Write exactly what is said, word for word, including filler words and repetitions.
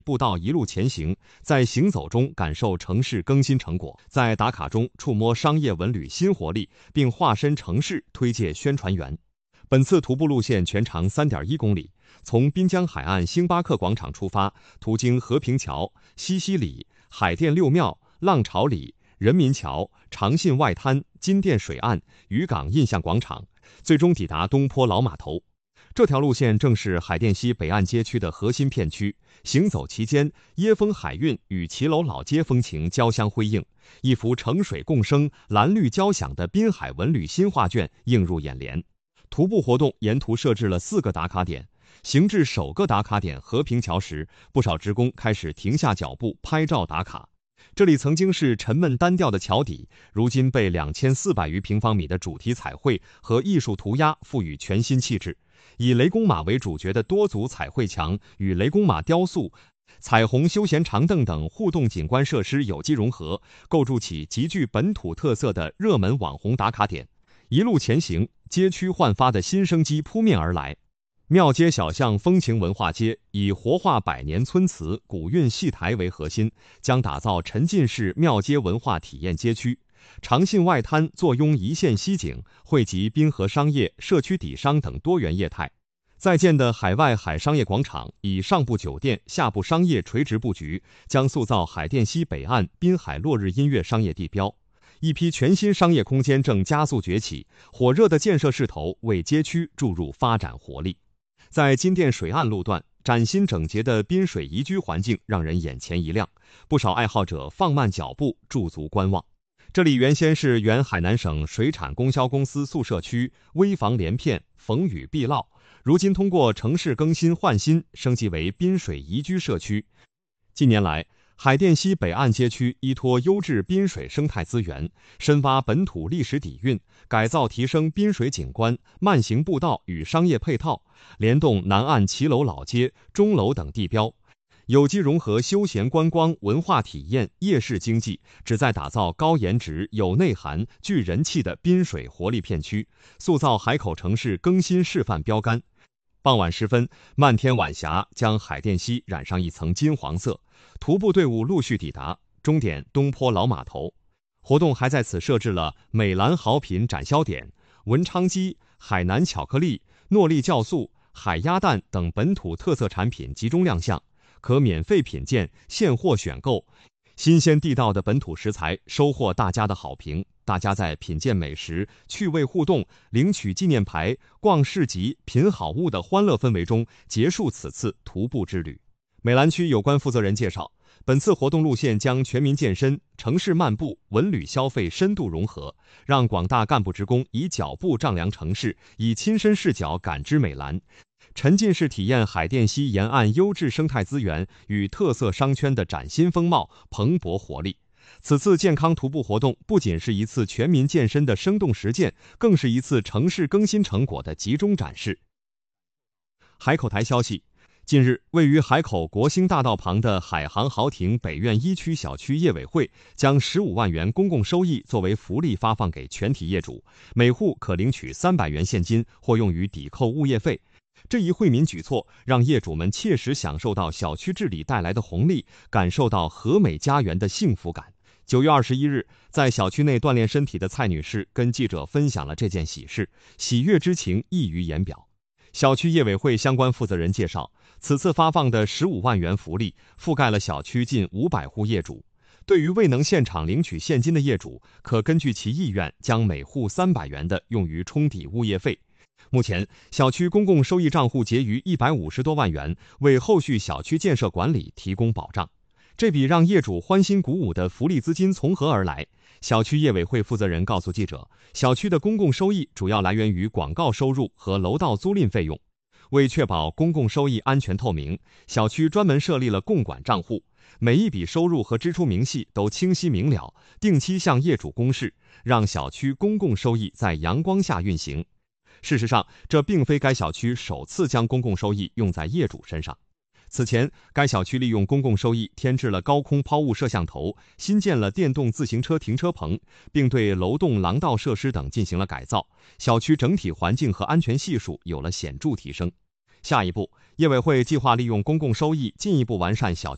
步道一路前行，在行走中感受城市更新成果，在打卡中触摸商业文旅新活力，并化身城市推介宣传员。本次徒步路线全长 三点一公里，从滨江海岸星巴克广场出发，途经和平桥、西溪里、海淀六庙、浪潮里、人民桥、长信外滩、金店水岸、渔港印象广场，最终抵达东坡老码头。这条路线正是海淀西北岸街区的核心片区，行走期间，椰风海韵与骑楼老街风情交相辉映，一幅城水共生、蓝绿交响的滨海文旅新画卷映入眼帘。徒步活动沿途设置了四个打卡点，行至首个打卡点和平桥时，不少职工开始停下脚步拍照打卡。这里曾经是沉闷单调的桥底，如今被两千四百余平方米的主题彩绘和艺术涂鸦赋予全新气质。以雷公马为主角的多组彩绘墙与雷公马雕塑、彩虹休闲长凳等互动景观设施有机融合，构筑起极具本土特色的热门网红打卡点。一路前行，街区焕发的新生机扑面而来。庙街小巷风情文化街以活化百年村祠、古韵戏台为核心，将打造沉浸式庙街文化体验街区。长信外滩坐拥一线西景，汇集滨河商业、社区底商等多元业态。在建的海外海商业广场以上部酒店、下部商业垂直布局，将塑造海淀西北岸滨海落日音乐商业地标。一批全新商业空间正加速崛起，火热的建设势头为街区注入发展活力。在金店水岸路段，崭新整洁的滨水宜居环境让人眼前一亮，不少爱好者放慢脚步驻足观望。这里原先是原海南省水产供销公司宿舍区，危房连片，逢雨必涝，如今通过城市更新换新，升级为滨水宜居社区。近年来，海淀西北岸街区依托优质滨水生态资源，深挖本土历史底蕴，改造提升滨水景观、慢行步道与商业配套，联动南岸骑楼老街、钟楼等地标，有机融合休闲观光、文化体验、夜市经济，旨在打造高颜值、有内涵、具人气的滨水活力片区，塑造海口城市更新示范标杆。傍晚时分，漫天晚霞将海淀西染上一层金黄色，徒步队伍陆续抵达，终点东坡老码头。活动还在此设置了美兰好品展销点、文昌鸡、海南巧克力、诺丽酵素、海鸭蛋等本土特色产品集中亮相，可免费品鉴、现货选购。新鲜地道的本土食材收获大家的好评，大家在品鉴美食、趣味互动、领取纪念牌、逛市集、品好物的欢乐氛围中结束此次徒步之旅。美兰区有关负责人介绍，本次活动路线将全民健身、城市漫步、文旅消费深度融合，让广大干部职工以脚步丈量城市，以亲身视角感知美兰，沉浸式体验海淀西沿岸优质生态资源与特色商圈的崭新风貌、蓬勃活力。此次健康徒步活动不仅是一次全民健身的生动实践，更是一次城市更新成果的集中展示。海口台消息，近日，位于海口国兴大道旁的海航豪庭北苑一区小区业委会将十五万元公共收益作为福利发放给全体业主，每户可领取三百元现金或用于抵扣物业费。这一惠民举措让业主们切实享受到小区治理带来的红利，感受到和美家园的幸福感。九月二十一日，在小区内锻炼身体的蔡女士跟记者分享了这件喜事，喜悦之情溢于言表。小区业委会相关负责人介绍，此次发放的十五万元福利覆盖了小区近五百户业主。对于未能现场领取现金的业主，可根据其意愿将每户三百元的用于冲抵物业费。目前，小区公共收益账户结余一百五十多万元，为后续小区建设管理提供保障。这笔让业主欢欣鼓舞的福利资金从何而来？小区业委会负责人告诉记者，小区的公共收益主要来源于广告收入和楼道租赁费用。为确保公共收益安全透明，小区专门设立了共管账户，每一笔收入和支出明细都清晰明了，定期向业主公示，让小区公共收益在阳光下运行。事实上，这并非该小区首次将公共收益用在业主身上。此前，该小区利用公共收益添置了高空抛物摄像头，新建了电动自行车停车棚，并对楼栋廊道设施等进行了改造，小区整体环境和安全系数有了显著提升。下一步，业委会计划利用公共收益进一步完善小区